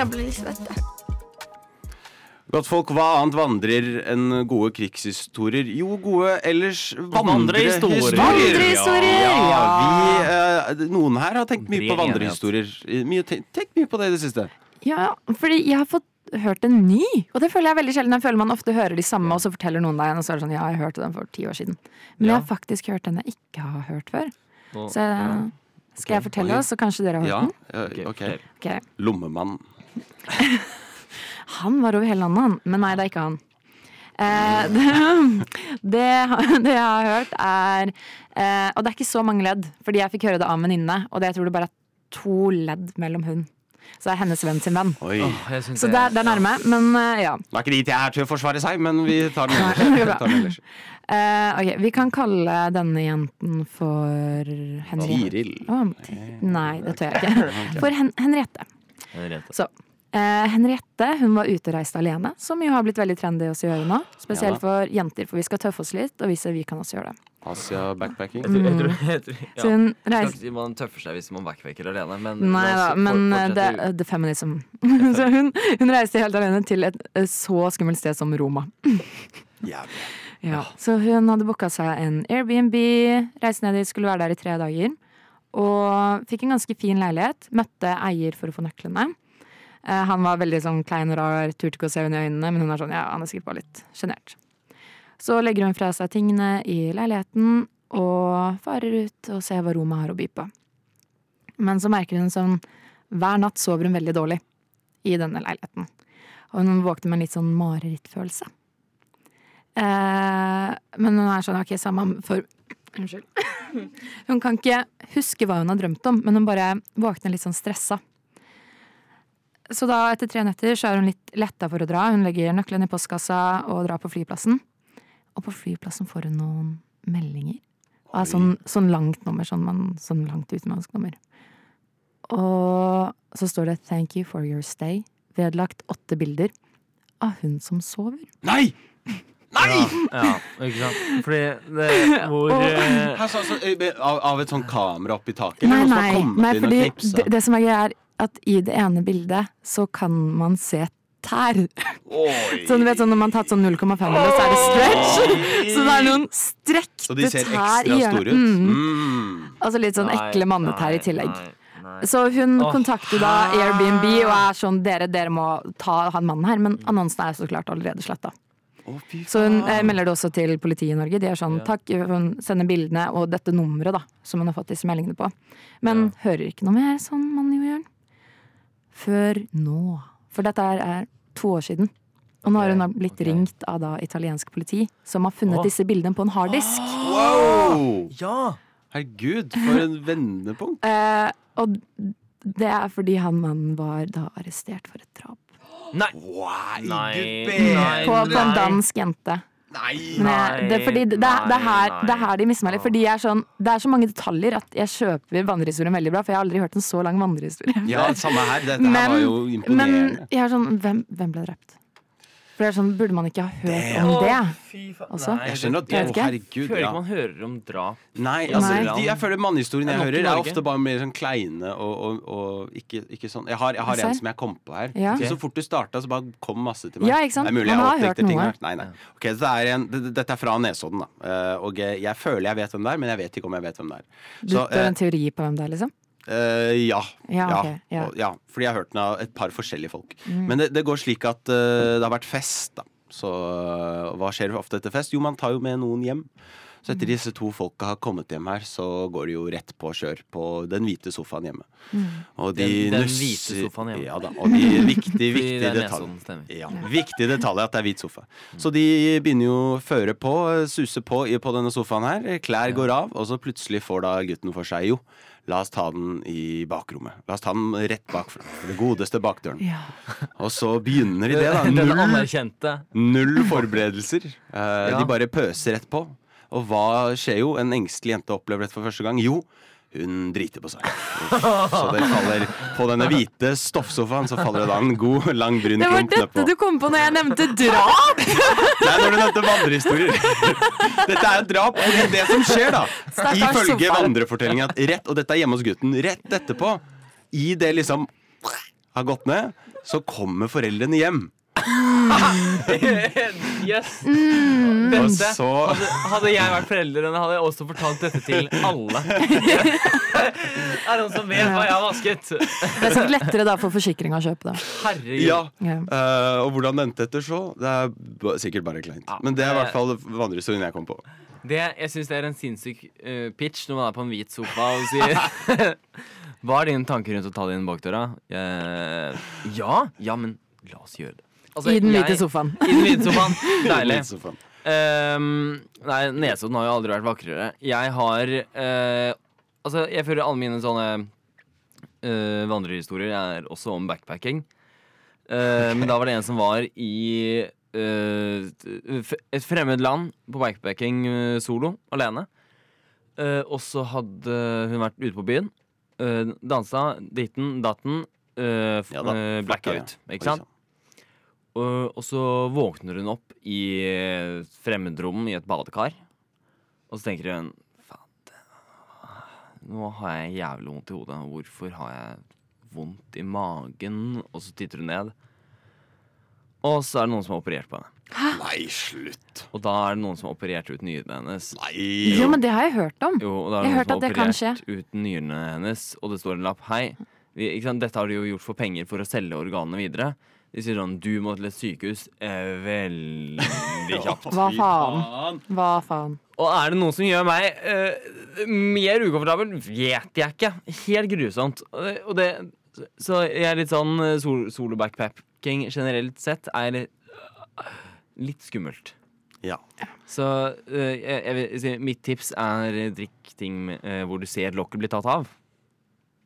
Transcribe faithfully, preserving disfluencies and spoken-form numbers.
Jeg blir svett. Godt folk, hva annet vandrer enn gode krigshistorier? Jo, gode ellers vandrehistorier. Vandrehistorier, ja. ja. Vi, eh, noen her har tenkt mye på vandrehistorier. Mye, tenkt mye på det i det siste. Ja, fordi jeg har fått hørt en ny, og det føler jeg veldig sjelden. Jeg føler man ofte hører de samme, og så forteller noen deg, og så er det sånn, ja, jeg hørte den for ti år siden. Men Ja. jeg har faktisk hørt den jeg ikke har hørt før. Nå- Så ja. skal jeg fortelle oss, så kanskje dere har Ja, hørt eh, ok. Ok. den? Ok. Lommemann. Han var over hele landet, han. Men nei, det er ikke han. Eh, det, det, det jeg har hørt er eh, og det er ikke så mange ledd, fordi jeg fikk høre det av en venninne, og det, jeg tror det bare er to ledd mellom hun. Så det er hennes venn sin venn. Oi. Åh, jeg synes Så det er, det er nærme, men eh, ja. Nå er ikke dit jeg er til å forsvare seg, men vi tar den Nei, ellers. det går bra. Tar den ellers. Eh, ok, vi kan kalle denne jenten for Henriette. Tiril. Å, Ti- nei, det tør jeg ikke. For Hen Henriette. Henriette. Så, eh, Henriette, hun var ute og reiste alene, som jo har blitt veldig trendy også å gjøre nå. Spesielt Ja. for jenter, for vi skal tøffe oss litt og vise vi kan også gjøre det. Asia backpacking. Jeg tror, jeg tror, jeg tror, ja. Så hun Jeg skal reiste ikke si man tøffer seg hvis man backpacker alene, men Nei la da, oss men for- eh, det fortsette. er the feminism. Så hun, hun reiste helt alene til et eh, så skummelt sted som Roma. Jævlig. Ja. Så hun hadde booka seg en Airbnb, reiste ned dit, skulle være der i tre dager. Og fikk en ganske fin leilighet. Møtte eier for å få nøklene. Eh, han var veldig sånn klein og rar, turte ikke å se henne i øynene, men hun er sånn, ja, han er sikkert bare litt sjenert. Så legger hun fra seg tingene i leiligheten og farer ut og ser hva Roma har å by på. Men så merker hun sånn, hver natt sover hun veldig dårlig i denne leiligheten. Og hun våkner med en litt sånn marerittfølelse. Eh, men hun er sånn, ok, samme for Unnskyld. Hun kan ikke huske hva hun har drømt om, men hun bare våkner litt sånn stressa. Så da, etter tre netter, så er hun litt letta for å dra. Hun legger nøkkelen i postkassa og drar på flyplassen. Og på flyplassen får hun noen meldinger. Av sånn, sånn langt nummer, sånn, man, sånn langt utenlandsk nummer. Og så står det 'Thank you for your stay'. Vedlagt åtte bilder av hun som sover. Nei! Nei! Ja, ikke sant? Fordi det hvor eh, Her, så, så, eh, av, av et sånn kamera opp i taket? Nei, Eller noen som nei, har kommet nei inn og fordi knipsa? det, det som er greia er at i det ene bildet så kan man se tær. Oi. Så du vet sånn når man har tatt sånn null komma fem, så er det stretch. Så det er noen strekte Så de ser tær ekstra i store ut? hjørnet. Mm. Mm. Altså litt sånn nei, ekle mannetær i nei, tillegg. nei, nei. Så hun Åh, kontakter da hæ? Airbnb og er sånn, dere, dere må ta han mannen her, men annonsen er så klart allerede sletta. Å, fy Så hun faen. eh, melder det også til politiet i Norge. De er sånn, Ja. takk, hun sender bildene og dette nummeret da, som hun har fått disse meldingene på. Men hører ikke noe mer sånn man jo gjør. Før nå. For dette er, er to år siden. Og nå har hun da blitt ok. ringt av da italiensk politi, som har funnet Åh. disse bildene på en harddisk. Wow! Ja! Herregud, for en vendepunkt. Eh, og det er fordi han mannen var da arrestert for et drap. Nei! Wow, Nei, Gud nei. På, på en nei. dansk jente. Nei! Men jeg, det, er fordi det, det, er- det, er her, nei, det er her de mister meg litt. Fordi jeg er sånn, det er så mange detaljer at jeg kjøper vandrehistorien veldig bra. For jeg har aldri hørt en så lang vandrehistorie. Ja, samme her. Dette her var jo men imponerende. jeg er sånn, hvem, hvem ble drept? For det er sånn, burde man ikke ha hørt om det? Fy faen. Også? Nei, Jeg skjønner at det, Jeg vet å ikke. herregud, føler ja. ikke man hører om drap. Nei, altså, Nei. de, jeg føler mannehistorien jeg Det er nok hører i er Norge. ofte bare mer sånn kleine og, og, og ikke, ikke sånn. Jeg har, jeg har Serr? en som jeg kom på her. Ja. Så, så fort du starta, så bare kom masse til meg. Ja, ikke sant? Det er mulig Man jeg har hørt oppdikter ting noe. her. Nei, nei. Ok, så det er en, det, dette er fra Nesodden, da. Eh, og jeg føler jeg vet hvem det er, men jeg vet ikke om jeg vet hvem det er. Du, Så, det er eh, en teori på hvem det er, liksom? Eh, ja. Ja, ok, ja. Og, ja. Fordi jeg har hørt den av et par forskjellige folk. Mm. Men det, det går slik at eh, det har vært fest, da. Så eh, hva skjer ofte etter fest? Jo, man tar jo med noen hjem. Så etter disse to folka har kommet hjem her, så går det jo rett på kjør på den hvite sofaen hjemme. Og de Den- den nusser- hvite sofaen hjemme. Ja da. Og de viktige, Fordi viktige det er detaljer. Nesodden stemmer. Ja, viktig detalj er at det er hvit sofa. Så de begynner jo å føre på, suse på i- på denne sofaen her. Klær går av, og så plutselig får da gutten for seg jo. La oss ta den i bakrommet. La oss ta den rett bakfra. Det godeste bakdøren. Ja. Og så begynner de det, da. Den Null, anerkjente. null forberedelser. Eh, Ja. De bare pøser rett på. Og hva skjer jo? En engstelig jente opplever dette for første gang. Jo, hun driter på seg. Så det faller på denne hvite stoffsofaen, så faller det da en god, lang, brun Det var klump nedpå. dette du kom på når jeg nevnte drap! Nei, når du nevnte vandrehistorier. Dette er et drap. Og det som skjer, da, Stakkars ifølge sofa. vandrefortellingen, at rett, og dette er hjemme hos gutten, rett etterpå, i det liksom har gått ned, så kommer foreldrene hjem. Yes. Mm. Og Dette, så hadde, hadde jeg vært foreldrene, hadde jeg også fortalt dette til alle. Er det noen som vet hva jeg har vasket? Det er sikkert lettere da for forsikring å kjøpe det. Herregud. Ja, Ja. eh, og hvordan det endte etter så, det er b- sikkert bare kleint. Ja, Men det er i det- hvert fall vandrehistorien jeg kom på. Det, jeg synes det er en sinnssyk eh, pitch når man er på en hvit sofa og sier hva er dine tanker rundt å ta det inn bakdøra? Eh, ja, ja, men la oss gjøre det. Altså, I den jeg- hvite sofaen. I den hvite sofaen. Deilig. Så faen. Um, nei, Nesodden har jo aldri vært vakrere. Jeg har eh, Altså, jeg føler alle mine sånne eh, vandrehistorier er også om backpacking. Eh, men da var det en som var i eh, f- et fremmed land på backpacking eh, solo, alene. Eh, og så hadde hun vært ute på byen. Uh, dansa ditten, datten, uh, f- Ja da, eh, blacka fucka, ut. ja. Ikke sant? Og, og så våkner hun opp i eh, fremmedrom i et badekar. Og så tenker hun faen, det- nå har jeg jævlig vondt i hodet. Hvorfor har jeg vondt i magen? Og så titter hun ned. Og så er det noen som har operert på henne. Nei, slutt. Og da er det noen som har operert ut nyrene hennes. Nei. Jo, men det har jeg hørt om. Jo, og da er Jeg det har noen hørt som at har det kan operert ut nyrene hennes. Og det står en lapp. Hei, vi, ikke sant? Dette har de jo gjort for penger for å selge organene videre. De sier sånn, du må til et sykehus eh, veldig kjapt. Hva Fy faen? Hva faen? Og er det noe som gjør meg eh, mer ukomfortabel? Vet jeg ikke. Helt grusomt. Og det, og det, så jeg er litt sånn eh, sol, solo-backpacking generelt sett er litt skummelt. Ja. Så eh, jeg, jeg vil si, mitt tips er drikk ting med, eh, hvor du ser lokket bli tatt av.